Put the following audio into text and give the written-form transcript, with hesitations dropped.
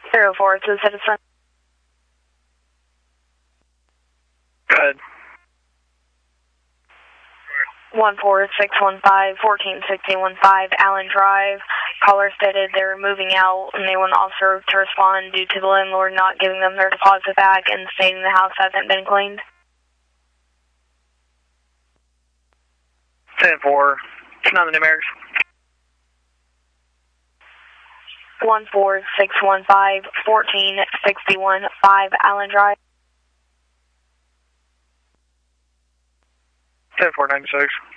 04 to the citizen. Go ahead. 14615-146015 Allen Drive. Caller stated they were moving out and they want the officer to respond due to the landlord not giving them their deposit back and stating the house hasn't been cleaned. 10-4. Turn on the numerics. 14615-146015 Allen Drive. 10-4-96.